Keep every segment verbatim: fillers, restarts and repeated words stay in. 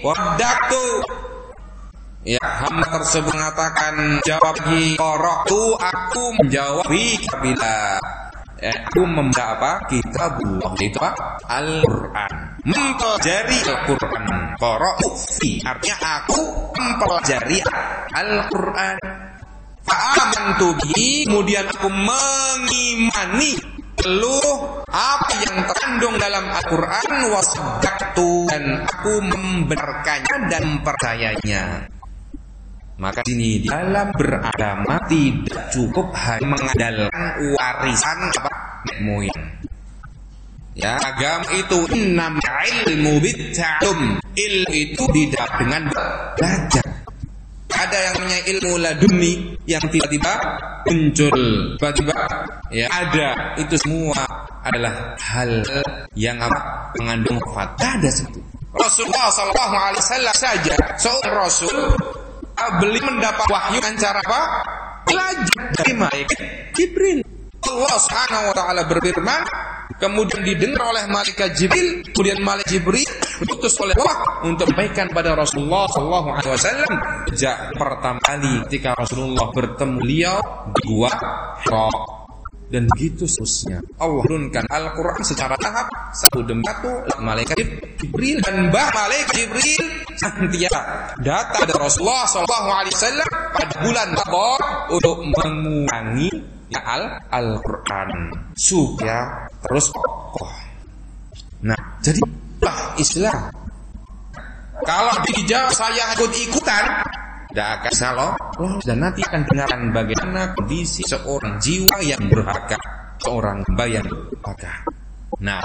wadaktu. Ya, hamba tersebut mengatakan, jawab qara'tu, aku menjawab bila ya, aku membaca apa? Kitabullah, itu apa? Al-Qur'an. Mempelajari Al-Qur'an. Qara'tu fi, artinya aku mempelajari Al-Qur'an. Fa'amantu bihi, kemudian aku mengimani seluruh apa yang terkandung dalam Al-Quran, wasaddaqtu, dan aku membenarkannya dan mempercayainya. Maka sini di dalam beragama tidak cukup hanya mengandalkan warisan apa moyang. Ya, agama itu innam ilmu bitta'allum, ilmu itu tidak dengan belajar. Ada yang namanya ilmu laduni yang tiba-tiba muncul, tiba-tiba ya ada, itu semua adalah hal yang apa mengandung fakta ada situ. Rasulullah sallallahu alaihi wasallam saja seorang rasul beliau mendapat wahyu dengan cara apa? Belajar dari malaikat Jibril. Allah Subhanahu wa taala berfirman, kemudian didengar oleh malaikat Jibril, kemudian malaikat Jibril diutus oleh Allah untuk menyampaikan pada Rasulullah sallallahu alaihi wasallam sejak pertama kali ketika Rasulullah bertemu beliau di gua Hira. Dan begitu seterusnya. Allah turunkan Al-Quran secara tahap, satu demi satu, malaikat Jibril, dan bah malaikat Jibril senantiasa datang dari Rasulullah sallallahu alaihi wasallam pada bulan Ramadan untuk mengurangi ya Al-Quran supaya terus kokoh. Nah, jadi Islam. Kalau dijawab saya ikut-ikutan, tidak akan salah, dan nanti akan dengarkan bagaimana kondisi seorang jiwa yang berharga, seorang hamba yang berharga. Nah,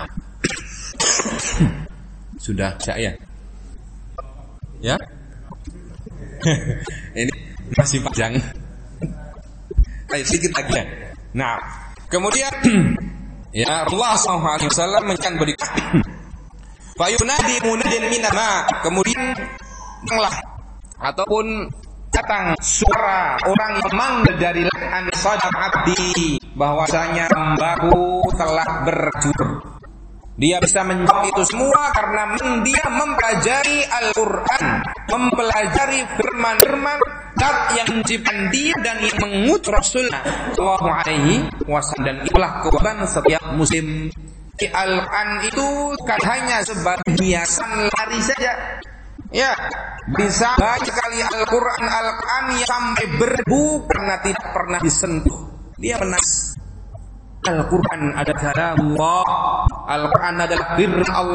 sudah saya, ya, ini masih panjang. Ayo sedikit lagi. Nah, kemudian ya Allah sallallahu alaihi wasallam menkan berikan fayunadi munadin minama, kemudian lah ataupun datang suara orang yang memanggil dari an sadaq abdi, bahwasanya hambaku telah berjujur. Dia bisa menjawab itu semua karena dia mempelajari Al-Quran, mempelajari firman-firman yang menciptakan dia dan yang mengutus Rasulullah sallallahu alaihi wasallam. Dan itulah kewajiban setiap muslim. Al-Quran itu kan hanya sebagai hiasan lari saja. Ya, bisa banyak sekali Al-Quran Al-Quran yang sampai berbu karena tidak pernah disentuh. Dia menas. Al-Quran adalah kalamullah. Al-Quran adalah firman Allah.